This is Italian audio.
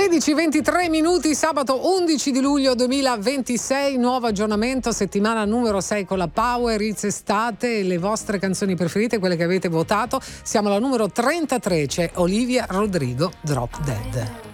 16:23 minuti, sabato 11 di luglio 2026, nuovo aggiornamento, settimana numero 6 con la Power Hits estate, le vostre canzoni preferite, quelle che avete votato. Siamo alla numero 33, c'è Olivia Rodrigo, Drop Dead.